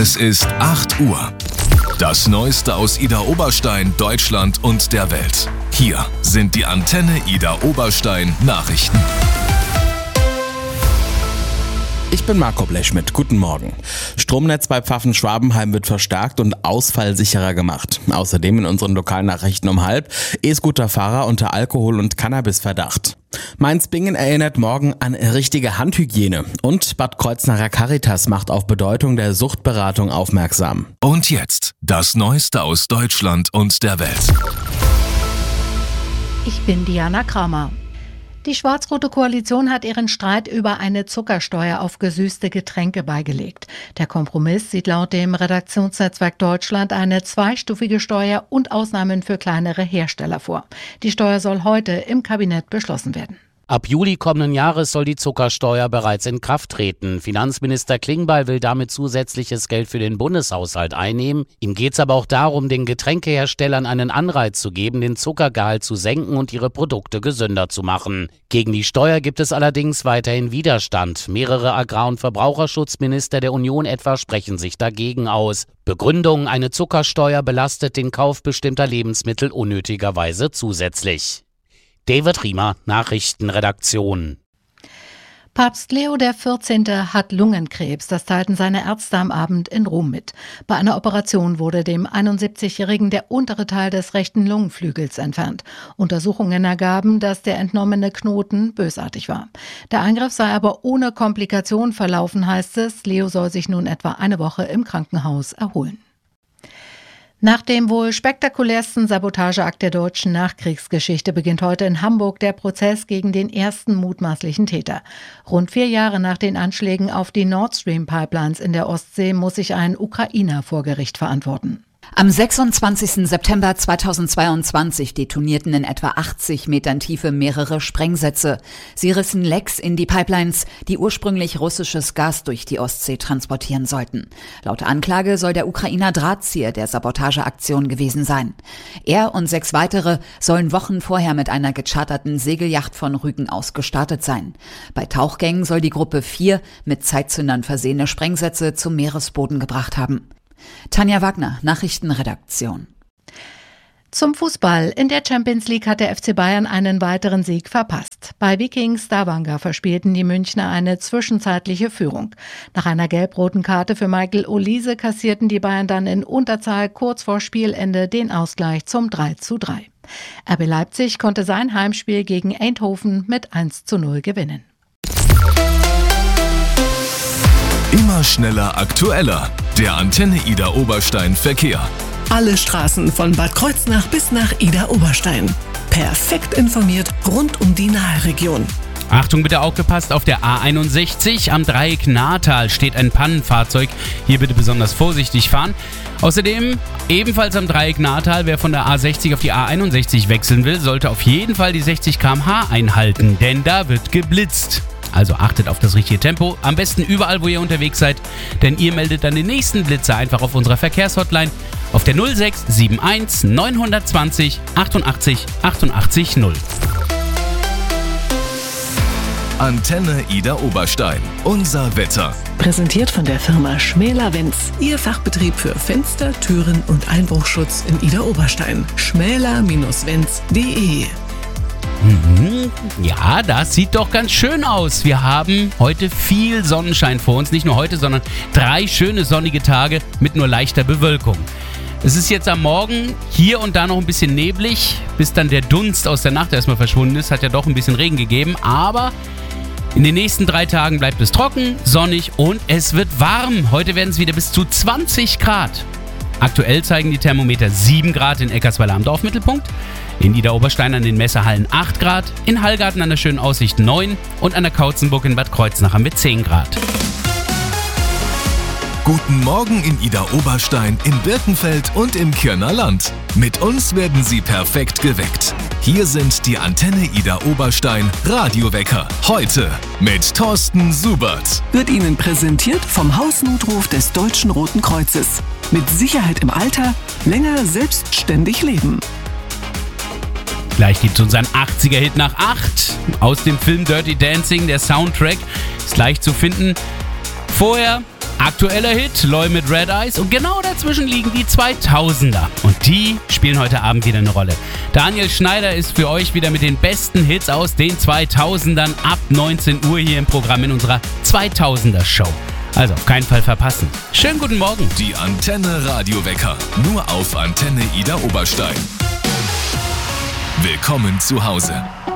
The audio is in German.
Es ist 8 Uhr. Das Neueste aus Ida Oberstein, Deutschland und der Welt. Hier sind die Antenne Ida Oberstein Nachrichten. Ich bin Marco Blechschmidt. Guten Morgen. Stromnetz bei Pfaffen-Schwabenheim wird verstärkt und ausfallsicherer gemacht. Außerdem in unseren Lokalnachrichten um 12:30 E-Scooter-Fahrer unter Alkohol- und Cannabisverdacht. Mainz-Bingen erinnert morgen an richtige Handhygiene. Und Bad Kreuznacher Caritas macht auf Bedeutung der Suchtberatung aufmerksam. Und jetzt das Neueste aus Deutschland und der Welt. Ich bin Diana Kramer. Die schwarz-rote Koalition hat ihren Streit über eine Zuckersteuer auf gesüßte Getränke beigelegt. Der Kompromiss sieht laut dem Redaktionsnetzwerk Deutschland eine zweistufige Steuer und Ausnahmen für kleinere Hersteller vor. Die Steuer soll heute im Kabinett beschlossen werden. Ab Juli kommenden Jahres soll die Zuckersteuer bereits in Kraft treten. Finanzminister Klingbeil will damit zusätzliches Geld für den Bundeshaushalt einnehmen. Ihm geht es aber auch darum, den Getränkeherstellern einen Anreiz zu geben, den Zuckergehalt zu senken und ihre Produkte gesünder zu machen. Gegen die Steuer gibt es allerdings weiterhin Widerstand. Mehrere Agrar- und Verbraucherschutzminister der Union etwa sprechen sich dagegen aus. Begründung: eine Zuckersteuer belastet den Kauf bestimmter Lebensmittel unnötigerweise zusätzlich. David Riemer, Nachrichtenredaktion. Papst Leo XIV. Hat Lungenkrebs, das teilten seine Ärzte am Abend in Rom mit. Bei einer Operation wurde dem 71-Jährigen der untere Teil des rechten Lungenflügels entfernt. Untersuchungen ergaben, dass der entnommene Knoten bösartig war. Der Eingriff sei aber ohne Komplikation verlaufen, heißt es. Leo soll sich nun etwa eine Woche im Krankenhaus erholen. Nach dem wohl spektakulärsten Sabotageakt der deutschen Nachkriegsgeschichte beginnt heute in Hamburg der Prozess gegen den ersten mutmaßlichen Täter. Rund 4 Jahre nach den Anschlägen auf die Nord Stream Pipelines in der Ostsee muss sich ein Ukrainer vor Gericht verantworten. Am 26. September 2022 detonierten in etwa 80 Metern Tiefe mehrere Sprengsätze. Sie rissen Lecks in die Pipelines, die ursprünglich russisches Gas durch die Ostsee transportieren sollten. Laut Anklage soll der Ukrainer Drahtzieher der Sabotageaktion gewesen sein. Er und 6 weitere sollen Wochen vorher mit einer gecharterten Segelyacht von Rügen aus gestartet sein. Bei Tauchgängen soll die Gruppe 4 mit Zeitzündern versehene Sprengsätze zum Meeresboden gebracht haben. Tanja Wagner, Nachrichtenredaktion. Zum Fußball. In der Champions League hat der FC Bayern einen weiteren Sieg verpasst. Bei Viking Stavanger verspielten die Münchner eine zwischenzeitliche Führung. Nach einer gelb-roten Karte für Michael Olise kassierten die Bayern dann in Unterzahl kurz vor Spielende den Ausgleich zum 3:3. RB Leipzig konnte sein Heimspiel gegen Eindhoven mit 1:0 gewinnen. Immer schneller, aktueller. Der Antenne Ida Oberstein Verkehr. Alle Straßen von Bad Kreuznach bis nach Ida Oberstein. Perfekt informiert rund um die Naheregion. Achtung, bitte aufgepasst, auf der A61 am Dreieck Nahrtal steht ein Pannenfahrzeug. Hier bitte besonders vorsichtig fahren. Außerdem ebenfalls am Dreieck Nahrtal, wer von der A60 auf die A61 wechseln will, sollte auf jeden Fall die 60 km/h einhalten, denn da wird geblitzt. Also achtet auf das richtige Tempo, am besten überall, wo ihr unterwegs seid, denn ihr meldet dann den nächsten Blitzer einfach auf unserer Verkehrshotline auf der 0671 920 88 88 0. Antenne Ida Oberstein. Unser Wetter. Präsentiert von der Firma Schmäler-Wenz. Ihr Fachbetrieb für Fenster, Türen und Einbruchschutz in Ida Oberstein. schmäler-wenz.de. Ja, das sieht doch ganz schön aus. Wir haben heute viel Sonnenschein vor uns. Nicht nur heute, sondern 3 schöne sonnige Tage mit nur leichter Bewölkung. Es ist jetzt am Morgen hier und da noch ein bisschen neblig, bis dann der Dunst aus der Nacht erstmal verschwunden ist. Hat ja doch ein bisschen Regen gegeben, aber in den nächsten 3 Tagen bleibt es trocken, sonnig und es wird warm. Heute werden es wieder bis zu 20 Grad. Aktuell zeigen die Thermometer 7 Grad in Eckersweiler am Dorfmittelpunkt, in Ida Oberstein an den Messerhallen 8 Grad, in Hallgarten an der Schönen Aussicht 9 und an der Kautzenburg in Bad Kreuznach haben wir 10 Grad. Guten Morgen in Ida Oberstein, in Birkenfeld und im Kirner Land. Mit uns werden Sie perfekt geweckt. Hier sind die Antenne Ida Oberstein Radiowecker. Heute mit Thorsten Subert. Wird Ihnen präsentiert vom Hausnotruf des Deutschen Roten Kreuzes. Mit Sicherheit im Alter, länger selbstständig leben. Gleich gibt's unseren 80er-Hit nach 8 aus dem Film Dirty Dancing. Der Soundtrack ist leicht zu finden. Vorher Aktueller Hit, Loy mit Red Eyes und genau dazwischen liegen die 2000er. Und die spielen heute Abend wieder eine Rolle. Daniel Schneider ist für euch wieder mit den besten Hits aus den 2000ern ab 19 Uhr hier im Programm in unserer 2000er Show. Also auf keinen Fall verpassen. Schönen guten Morgen. Die Antenne Radiowecker. Nur auf Antenne Ida Oberstein. Willkommen zu Hause.